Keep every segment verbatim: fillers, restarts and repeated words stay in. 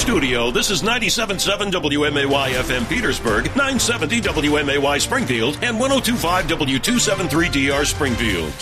studio, this is ninety-seven point seven W M A Y F M Petersburg, nine seventy W M A Y Springfield, and one oh two point five W two seventy-three D R Springfield.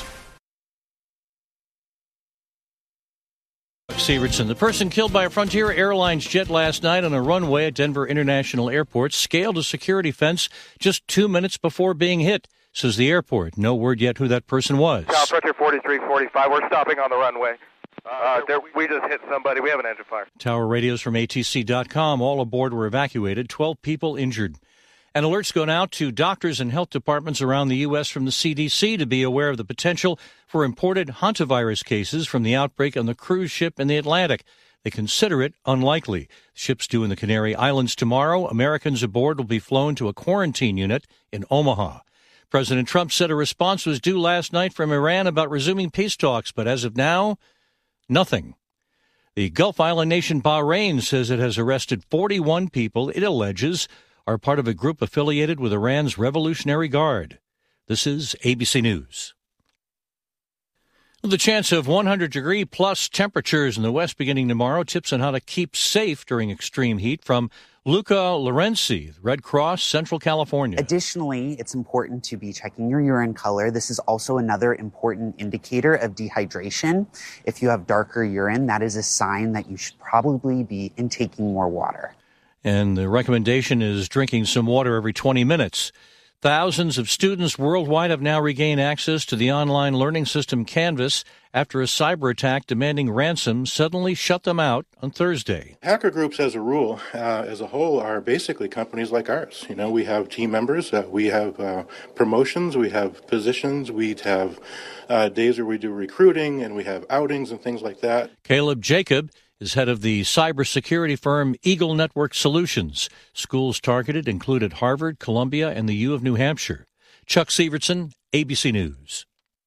Severson, the person killed by a Frontier Airlines jet last night on a runway at Denver International Airport, scaled a security fence just two minutes before being hit, says the airport. No word yet who that person was. South Frontier forty-three forty-five, we're stopping on the runway. Uh, there, we just hit somebody. We have an engine fire. Tower radios from A T C dot com. All aboard were evacuated. twelve people injured. And alerts going out to doctors and health departments around the U S from the C D C to be aware of the potential for imported hantavirus cases from the outbreak on the cruise ship in the Atlantic. They consider it unlikely. Ship's due in the Canary Islands tomorrow. Americans aboard will be flown to a quarantine unit in Omaha. President Trump said a response was due last night from Iran about resuming peace talks, but as of now, nothing. The Gulf island nation Bahrain says it has arrested forty-one people it alleges are part of a group affiliated with Iran's Revolutionary Guard. This is A B C News. The chance of one hundred degree plus temperatures in the west beginning tomorrow. Tips on how to keep safe during extreme heat from Luca Lorenzi, Red Cross, Central California. Additionally, it's important to be checking your urine color. This is also another important indicator of dehydration. If you have darker urine, that is a sign that you should probably be intaking more water. And the recommendation is drinking some water every twenty minutes. Thousands of students worldwide have now regained access to the online learning system Canvas after a cyber attack demanding ransom suddenly shut them out on Thursday. Hacker groups, as a rule, uh, as a whole, are basically companies like ours. You know, we have team members, uh, we have uh, promotions, we have positions, we have uh, days where we do recruiting, and we have outings and things like that. Caleb Jacob is head of the cybersecurity firm Eagle Network Solutions. Schools targeted included Harvard, Columbia, and the U of New Hampshire. Chuck Severson, A B C News.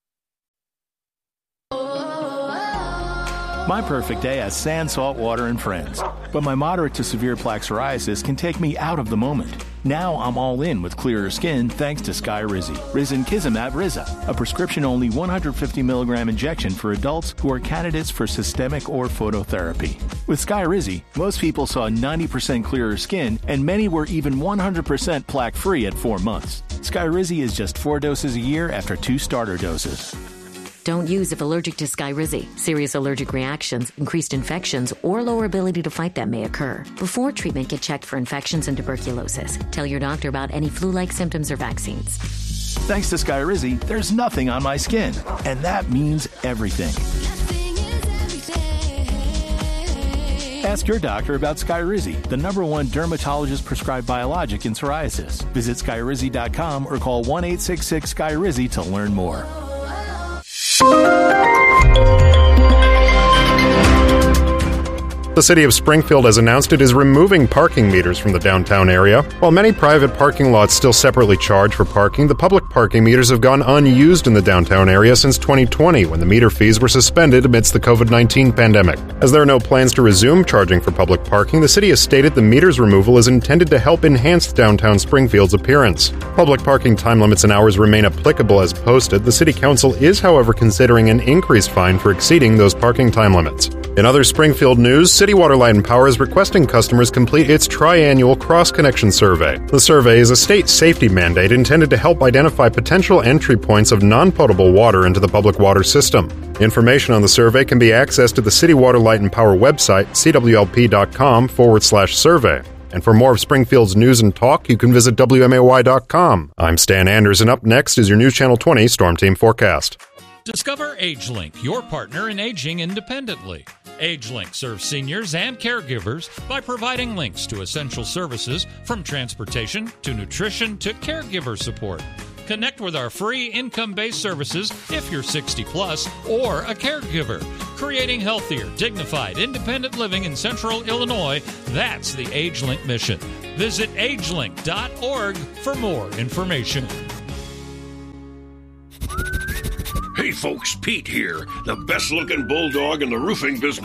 My perfect day has sand, salt, water, and friends. But my moderate to severe plaque psoriasis can take me out of the moment. Now I'm all in with clearer skin thanks to Skyrizi. Risankizumab Riza, a prescription-only one hundred fifty milligram injection for adults who are candidates for systemic or phototherapy. With Skyrizi, most people saw ninety percent clearer skin, and many were even one hundred percent plaque-free at four months. Skyrizi is just four doses a year after two starter doses. Don't use if allergic to Skyrizi. Serious allergic reactions, increased infections, or lower ability to fight them may occur. Before treatment, get checked for infections and tuberculosis. Tell your doctor about any flu-like symptoms or vaccines. Thanks to Skyrizi, there's nothing on my skin. And that means everything. Ask your doctor about Skyrizi, the number one dermatologist-prescribed biologic in psoriasis. Visit Skyrizi dot com or call one eight six six Skyrizi to learn more. The city of Springfield has announced it is removing parking meters from the downtown area. While many private parking lots still separately charge for parking, the public parking meters have gone unused in the downtown area since twenty twenty, when the meter fees were suspended amidst the covid nineteen pandemic. As there are no plans to resume charging for public parking, the city has stated the meters removal is intended to help enhance downtown Springfield's appearance. Public parking time limits and hours remain applicable as posted. The city council is, however, considering an increased fine for exceeding those parking time limits. In other Springfield news, City Water, Light and Power is requesting customers complete its triannual cross-connection survey. The survey is a state safety mandate intended to help identify potential entry points of non-potable water into the public water system. Information on the survey can be accessed at the City Water, Light and Power website, cwlp.com forward slash survey. And for more of Springfield's news and talk, you can visit W M A Y dot com. I'm Stan Anders, and up next is your News Channel twenty Storm Team Forecast. Discover AgeLink, your partner in aging independently. AgeLink serves seniors and caregivers by providing links to essential services from transportation to nutrition to caregiver support. Connect with our free income-based services if you're sixty plus or a caregiver. Creating healthier, dignified, independent living in Central Illinois, that's the AgeLink mission. Visit age link dot org for more information. Hey folks, Pete here, the best looking bulldog in the roofing business.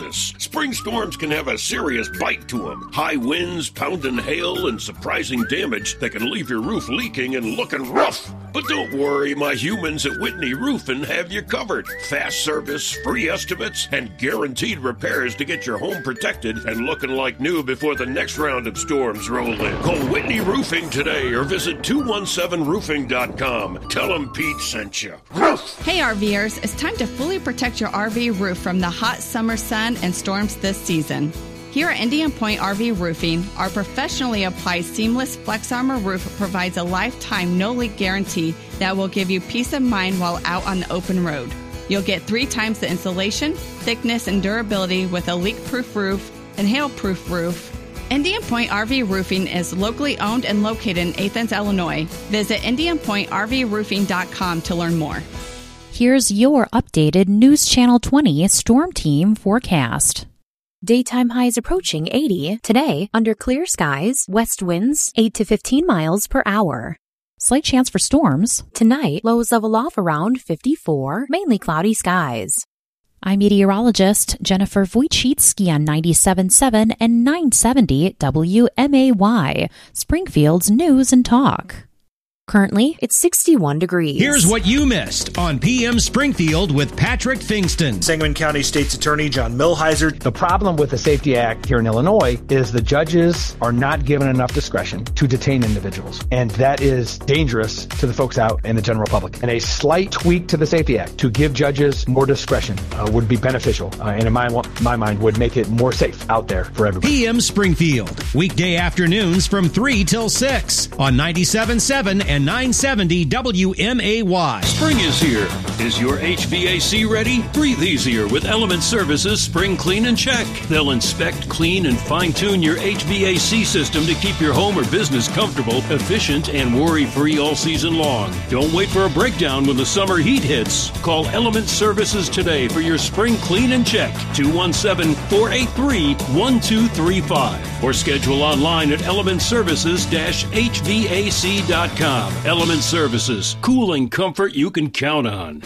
Spring storms can have a serious bite to them. High winds, pounding hail, and surprising damage that can leave your roof leaking and looking rough. But don't worry, my humans at Whitney Roofing have you covered. Fast service, free estimates, and guaranteed repairs to get your home protected and looking like new before the next round of storms roll in. Call Whitney Roofing today or visit two one seven roofing dot com. Tell them Pete sent you. Roof! Hey RVers, it's time to fully protect your R V roof from the hot summer sun and storms this season. Here at Indian Point R V Roofing, our professionally applied seamless Flex Armor roof provides a lifetime no-leak guarantee that will give you peace of mind while out on the open road. You'll get three times the insulation, thickness, and durability with a leak-proof roof and hail-proof roof. Indian Point R V Roofing is locally owned and located in Athens, Illinois. Visit indian point r v roofing dot com to learn more. Here's your updated News Channel twenty Storm Team forecast. Daytime highs approaching eighty. Today, under clear skies, west winds eight to fifteen miles per hour. Slight chance for storms. Tonight, lows level off around fifty-four, mainly cloudy skies. I'm meteorologist Jennifer Wojcicki on ninety-seven point seven and nine seventy W M A Y, Springfield's News and Talk. Currently, it's sixty-one degrees. Here's what you missed on P M Springfield with Patrick Fingston. Sangamon County State's Attorney John Milheiser. The problem with the Safety Act here in Illinois is the judges are not given enough discretion to detain individuals. And that is dangerous to the folks out in the general public. And a slight tweak to the Safety Act to give judges more discretion uh, would be beneficial. Uh, and in my, my mind, would make it more safe out there for everybody. P M Springfield, weekday afternoons from three till six on ninety-seven point seven and nine seventy W M A Y. Spring is here. Is your H V A C ready? Breathe easier with Element Services Spring Clean and Check. They'll inspect, clean, and fine-tune your H V A C system to keep your home or business comfortable, efficient, and worry-free all season long. Don't wait for a breakdown when the summer heat hits. Call Element Services today for your Spring Clean and Check. two one seven, four eight three, one two three five or schedule online at element services dash h v a c dot com. Element Services, cooling comfort you can count on.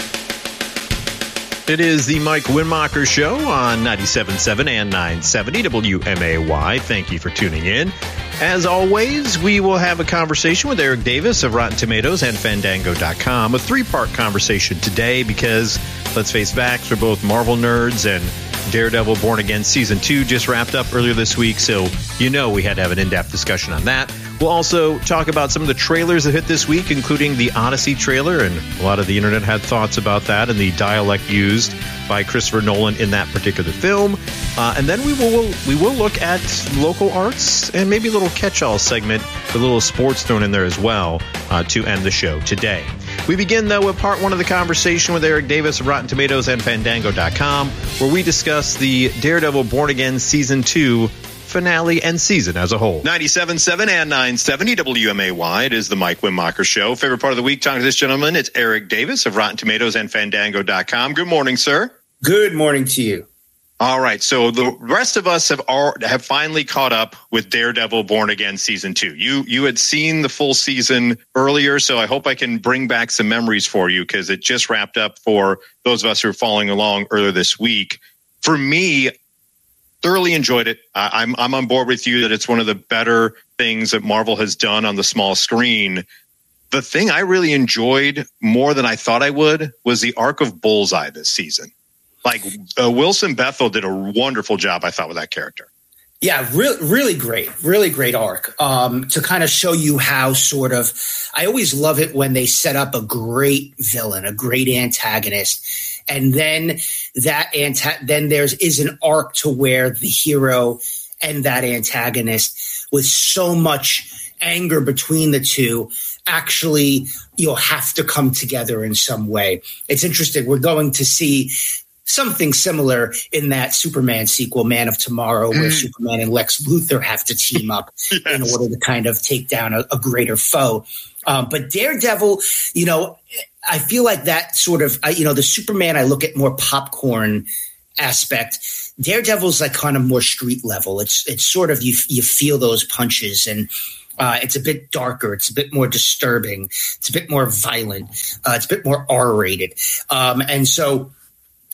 It is the Mike Winmacher Show on ninety-seven point seven and nine seventy W M A Y. Thank you for tuning in. As always, we will have a conversation with Eric Davis of Rotten Tomatoes and Fandango dot com. A three-part conversation today because, let's face facts, we're both Marvel nerds, and Daredevil Born Again Season two just wrapped up earlier this week, so you know we had to have an in-depth discussion on that. We'll also talk about some of the trailers that hit this week, including the Odyssey trailer, and a lot of the internet had thoughts about that and the dialect used by Christopher Nolan in that particular film. Uh, and then we will we will look at local arts and maybe a little catch-all segment, a little sports thrown in there as well uh, to end the show today. We begin, though, with part one of the conversation with Eric Davis of Rotten Tomatoes and Fandango dot com, where we discuss the Daredevil Born Again Season two finale and season as a whole. ninety-seven point seven and nine seventy W M A Y. It is the Mike Winmacher Show. Favorite part of the week, talking to this gentleman, it's Eric Davis of Rotten Tomatoes and Fandango dot com. Good morning, sir. Good morning to you. All right, so the rest of us have all, have finally caught up with Daredevil Born Again Season two. You you had seen the full season earlier, so I hope I can bring back some memories for you because it just wrapped up for those of us who are following along earlier this week. For me, thoroughly enjoyed it. Uh, I'm I'm on board with you that it's one of the better things that Marvel has done on the small screen. The thing I really enjoyed more than I thought I would was the arc of Bullseye this season. Like uh, Wilson Bethel did a wonderful job, I thought, with that character. Yeah, really, really great, really great arc um, to kind of show you how sort of. I always love it when they set up a great villain, a great antagonist, and then that anta- then there's is an arc to where the hero and that antagonist, with so much anger between the two, actually you'll have to come together in some way. It's interesting. We're going to see something similar in that Superman sequel, Man of Tomorrow, where mm. Superman and Lex Luthor have to team up yes. in order to kind of take down a, a greater foe. Um, but Daredevil, you know, I feel like that sort of, you know, the Superman, I look at more popcorn aspect. Daredevil's like kind of more street level. It's it's sort of, you you feel those punches, and uh, it's a bit darker. It's a bit more disturbing. It's a bit more violent. Uh, it's a bit more R-rated. Um, and so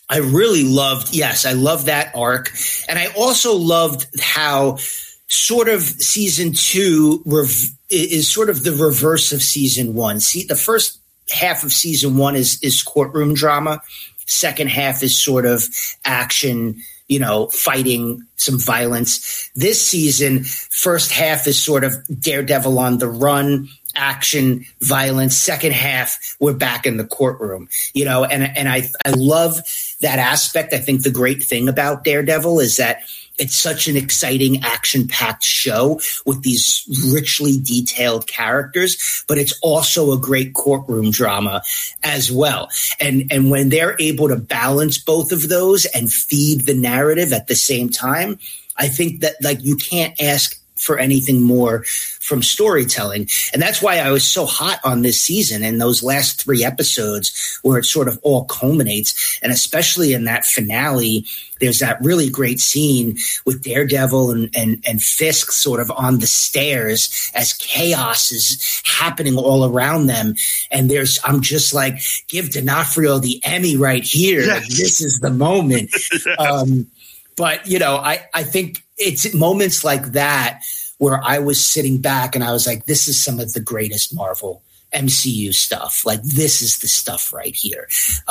I really loved, yes, I loved that arc. And I also loved how sort of season two rev- is sort of the reverse of season one. See, the first half of season one is, is courtroom drama. Second half is sort of action, you know, fighting, some violence. This season, first half is sort of Daredevil on the run, action, violence. Second half, we're back in the courtroom, you know, and, and I, I love that aspect. I think the great thing about Daredevil is that it's such an exciting, action-packed show with these richly detailed characters, but it's also a great courtroom drama as well. And and when they're able to balance both of those and feed the narrative at the same time, I think that like you can't ask for anything more from storytelling. And that's why I was so hot on this season and those last three episodes where it sort of all culminates. And especially in that finale, there's that really great scene with Daredevil and, and, and Fisk sort of on the stairs as chaos is happening all around them. And there's, I'm just like, give D'Onofrio the Emmy right here. Yes. Like, this is the moment. Yes. Um, but, you know, I, I think it's moments like that where I was sitting back and I was like, this is some of the greatest Marvel M C U stuff. Like, this is the stuff right here.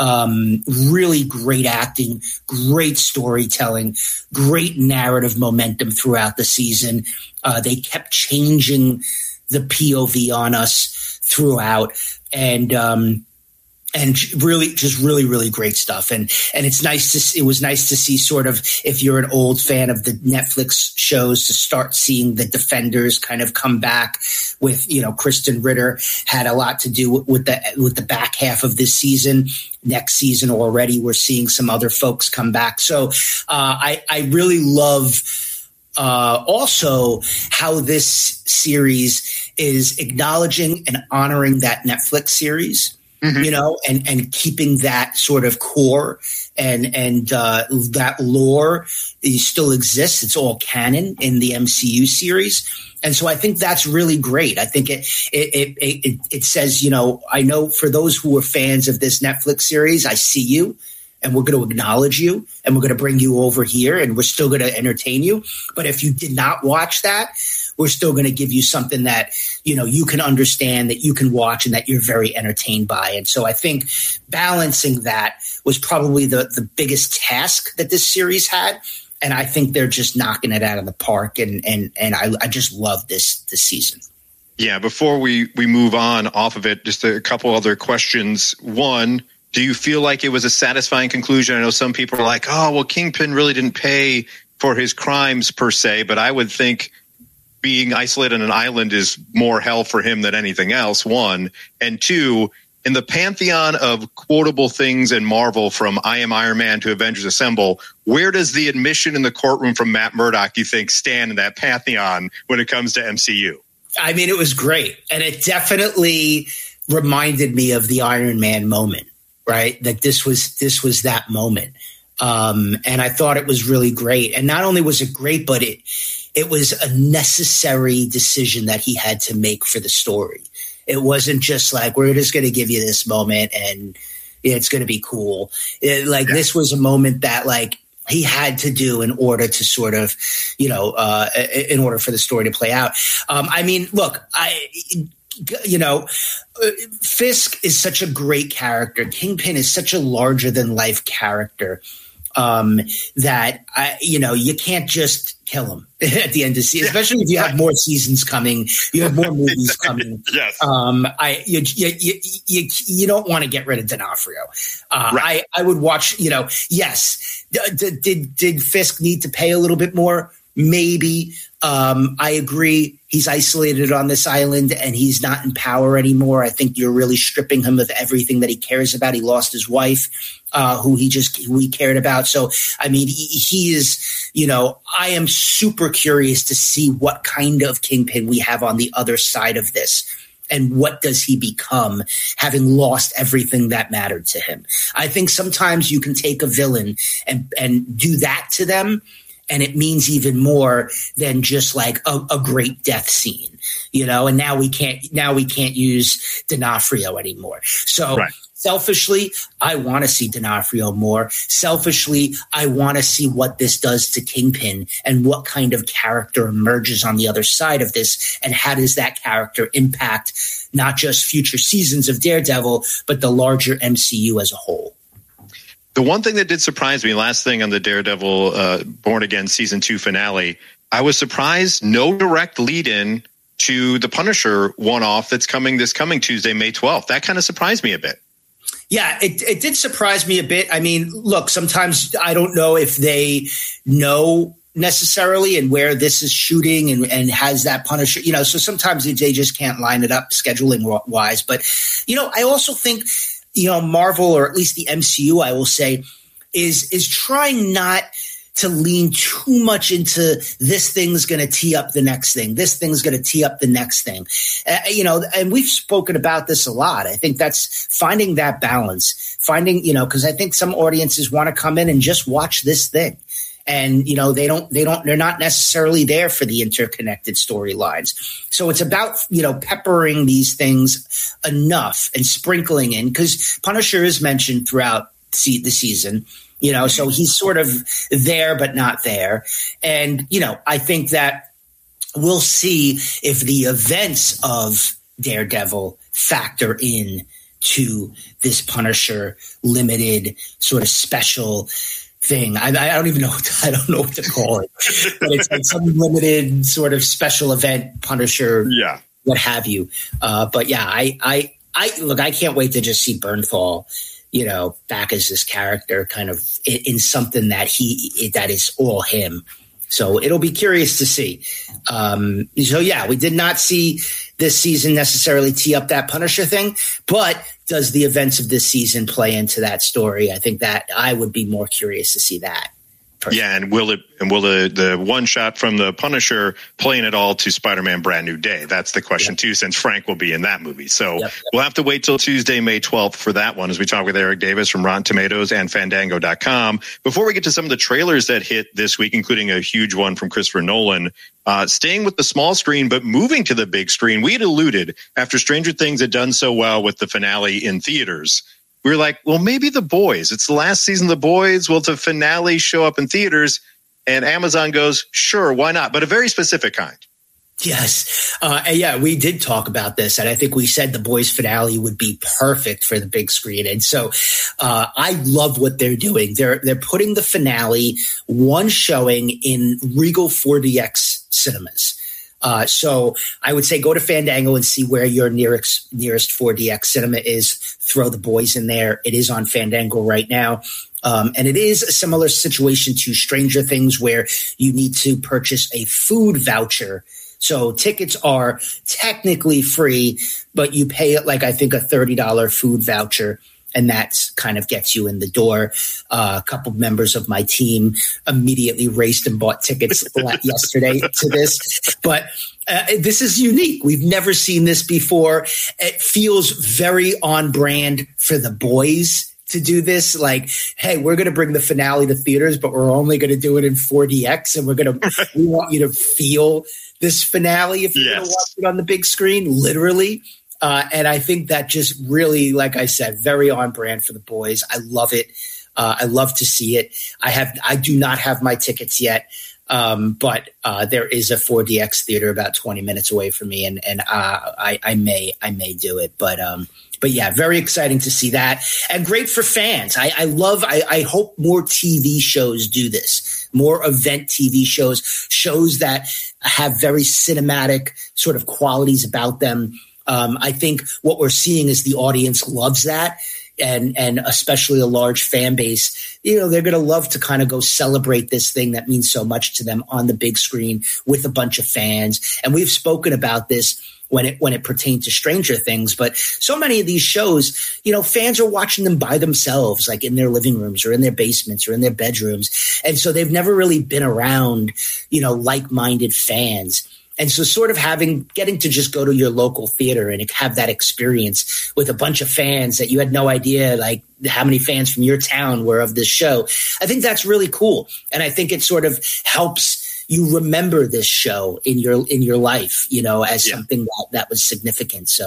Um, really great acting, great storytelling, great narrative momentum throughout the season. Uh, they kept changing the P O V on us throughout. And, um, And really, just really, really great stuff. And and it's nice to see, it was nice to see sort of, if you're an old fan of the Netflix shows, to start seeing the Defenders kind of come back with, you know, Kristen Ritter had a lot to do with the with the back half of this season. Next season already, we're seeing some other folks come back. So uh, I I really love uh, also how this series is acknowledging and honoring that Netflix series. Mm-hmm. You know, and, and keeping that sort of core and and uh, that lore it still exists. It's all canon in the M C U series. And so I think that's really great. I think it it it it, it says, you know, I know for those who are fans of this Netflix series, I see you. And we're going to acknowledge you and we're going to bring you over here and we're still going to entertain you. But if you did not watch that, we're still going to give you something that, you know, you can understand, that you can watch and that you're very entertained by. And so I think balancing that was probably the, the biggest task that this series had. And I think they're just knocking it out of the park. And, and, and I, I just love this, this season. Yeah. Before we, we move on off of it, just a couple other questions. One, do you feel like it was a satisfying conclusion? I know some people are like, oh, well, Kingpin really didn't pay for his crimes per se, but I would think being isolated on an island is more hell for him than anything else, one. And two, in the pantheon of quotable things in Marvel, from I Am Iron Man to Avengers Assemble, where does the admission in the courtroom from Matt Murdock, you think, stand in that pantheon when it comes to M C U? I mean, it was great. And it definitely reminded me of the Iron Man moment. Right. That this was this was that moment. Um, and I thought it was really great. And not only was it great, but it it was a necessary decision that he had to make for the story. It wasn't just like, we're just going to give you this moment and it's going to be cool. It, like, yeah. This was a moment that, like, he had to do in order to sort of, you know, uh, in order for the story to play out. Um, I mean, look, I. You know, Fisk is such a great character. Kingpin is such a larger than life character um, that, I, you know, you can't just kill him at the end of the season, especially if you have more seasons coming, you have more movies coming. Yes. Um, I, you, you, you, you, you don't want to get rid of D'Onofrio. Uh, right. I, I would watch, you know, yes. Did, did, did Fisk need to pay a little bit more? Maybe. Um, I agree. He's isolated on this island and he's not in power anymore. I think you're really stripping him of everything that he cares about. He lost his wife, uh, who he just, who he cared about. So, I mean, he, he is, you know, I am super curious to see what kind of Kingpin we have on the other side of this. And what does he become, having lost everything that mattered to him? I think sometimes you can take a villain and, and do that to them, and it means even more than just like a, a great death scene, you know. And now we can't now we can't use D'Onofrio anymore. So right. Selfishly, I want to see D'Onofrio more. Selfishly, I want to see what this does to Kingpin and what kind of character emerges on the other side of this, and how does that character impact not just future seasons of Daredevil, but the larger M C U as a whole. The one thing that did surprise me, last thing on the Daredevil uh, Born Again season two finale, I was surprised no direct lead-in to the Punisher one-off that's coming this coming Tuesday, May twelfth. That kind of surprised me a bit. Yeah, it, it did surprise me a bit. I mean, look, sometimes I don't know if they know necessarily and where this is shooting and, and has that Punisher, you know, so sometimes they just can't line it up scheduling wise. But, you know, I also think, you know, Marvel, or at least the M C U, I will say, is is trying not to lean too much into this thing's going to tee up the next thing. This thing's going to tee up the next thing. Uh, you know, and we've spoken about this a lot. I think that's finding that balance, finding, you know, because I think some audiences want to come in and just watch this thing. And, you know, they don't, they don't, they're not necessarily there for the interconnected storylines. So it's about, you know, peppering these things enough and sprinkling in, because Punisher is mentioned throughout the season. You know, so he's sort of there, but not there. And, you know, I think that we'll see if the events of Daredevil factor in to this Punisher limited sort of special thing. I, I don't even know what to, I don't know what to call it, but it's like some limited sort of special event Punisher, yeah, what have you. Uh, but yeah, I, I, I look, I can't wait to just see Bernthal, you know, back as this character kind of in, in something that he, that is all him. So it'll be curious to see. Um, so yeah, we did not see this season necessarily tee up that Punisher thing, but does the events of this season play into that story? I think that I would be more curious to see that. Personally. Yeah, and will it and will the, the one shot from the Punisher playing it all to Spider-Man Brand New Day? That's the question yep. too, since Frank will be in that movie. So yep, yep. we'll have to wait till Tuesday, May twelfth for that one as we talk with Eric Davis from Rotten Tomatoes and Fandango dot com. Before we get to some of the trailers that hit this week, including a huge one from Christopher Nolan, uh, staying with the small screen but moving to the big screen, we had alluded after Stranger Things had done so well with the finale in theaters. We were like, well, maybe The Boys. It's the last season of The Boys. Will the finale show up in theaters? And Amazon goes, sure, why not? But a very specific kind. Yes. Uh, and yeah, we did talk about this. And I think we said The Boys finale would be perfect for the big screen. And so uh, I love what they're doing. They're they're putting the finale, one showing in Regal four D X cinemas. Uh, so I would say go to Fandango and see where your nearest nearest four D X cinema is. Throw The Boys in there. It is on Fandango right now. Um, and it is a similar situation to Stranger Things where you need to purchase a food voucher. So tickets are technically free, but you pay like I think a thirty dollars food voucher. And that kind of gets you in the door. Uh, a couple members of my team immediately raced and bought tickets yesterday to this. But uh, this is unique. We've never seen this before. It feels very on brand for The Boys to do this. Like, hey, we're going to bring the finale to theaters, but we're only going to do it in four D X. And we're going to, we want you to feel this finale if you're yes. going to watch it on the big screen, literally. Uh, and I think that just really, like I said, very on brand for The Boys. I love it. Uh, I love to see it. I have, I do not have my tickets yet, um, but uh, there is a four D X theater about twenty minutes away from me, and and uh, I, I may, I may do it. But um, but yeah, very exciting to see that, and great for fans. I, I love. I, I hope more T V shows do this. More event T V shows, shows that have very cinematic sort of qualities about them. Um, I think what we're seeing is the audience loves that, and and especially a large fan base. You know, they're going to love to kind of go celebrate this thing that means so much to them on the big screen with a bunch of fans. And we've spoken about this when it when it pertained to Stranger Things, but so many of these shows, you know, fans are watching them by themselves, like in their living rooms or in their basements or in their bedrooms, and so they've never really been around, you know, like-minded fans. And so sort of having, getting to just go to your local theater and have that experience with a bunch of fans that you had no idea, like how many fans from your town were of this show. I think that's really cool. And I think it sort of helps you remember this show in your, in your life, you know, as yeah. something that, that was significant. So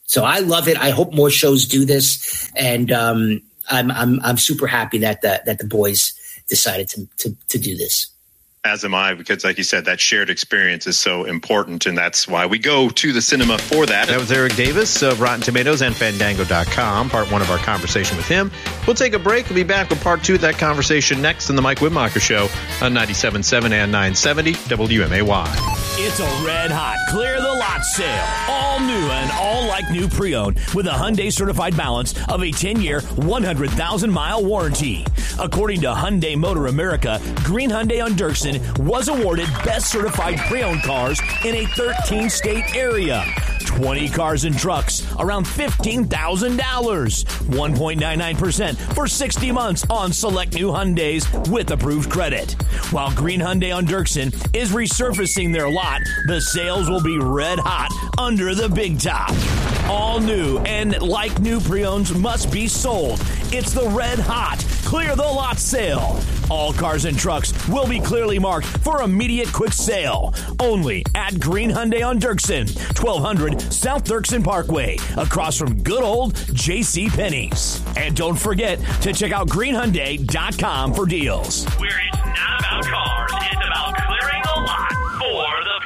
So I love it. I hope more shows do this, and um, I'm I'm I'm super happy that the, that the boys decided to, to to do this. As am I, because like you said, that shared experience is so important, and that's why we go to the cinema for that. That was Eric Davis of Rotten Tomatoes and Fandango dot com, part one of our conversation with him. We'll take a break. We'll be back with part two of that conversation next in the Mike Widmacher Show on ninety-seven point seven and nine seventy W M A Y. It's a red-hot Clear the Lot sale. All new and all like new pre-owned with a Hyundai certified balance of a ten-year, one hundred thousand mile warranty. According to Hyundai Motor America, Green Hyundai on Dirksen was awarded Best Certified Pre-Owned Cars in a thirteen state area. twenty cars and trucks, around fifteen thousand dollars. one point nine nine percent for sixty months on select new Hyundais with approved credit. While Green Hyundai on Dirksen is resurfacing their lot, the sales will be red hot under the big top. All new and like new pre-owns must be sold. It's the red hot Clear the Lot sale. All cars and trucks will be clearly marked for immediate quick sale. Only at Green Hyundai on Dirksen, twelve hundred South Dirksen Parkway, across from good old J C Penney's. And don't forget to check out green hyundai dot com for deals. Where it's not about cars, it's about clearing the lot for the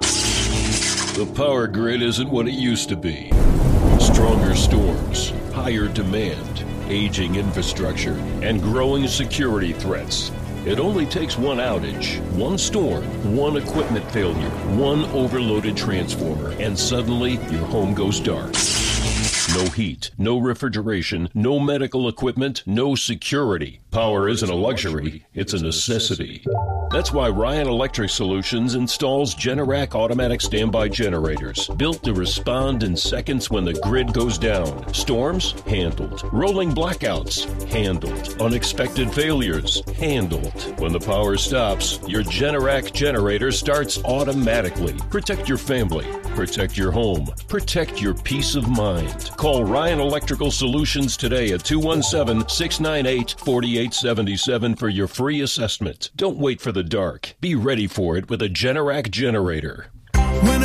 people. The power grid isn't what it used to be. Stronger storms, higher demand, aging infrastructure, and growing security threats. It only takes one outage, one storm, one equipment failure, one overloaded transformer, and suddenly your home goes dark. No heat, no refrigeration, no medical equipment, no security. Power isn't a luxury, it's a necessity. That's why Ryan Electric Solutions installs Generac automatic standby generators, built to respond in seconds when the grid goes down. Storms? Handled. Rolling blackouts? Handled. Unexpected failures? Handled. When the power stops, your Generac generator starts automatically. Protect your family. Protect your home. Protect your peace of mind. Call Ryan Electrical Solutions today at two one seven, six nine eight, four eight seven seven for your free assessment. Don't wait for the dark. Be ready for it with a Generac generator. When